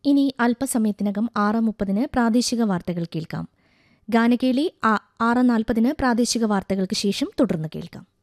ഇനി അല്പസമയത്തിനകം 6:30 പ്രാദേശിക വാർത്തകൾ കേൾക്കാം. ഗാനകേളി 6:40 പ്രാദേശിക വാർത്തകൾക്ക് ശേഷം തുടർന്ന് കേൾക്കാം.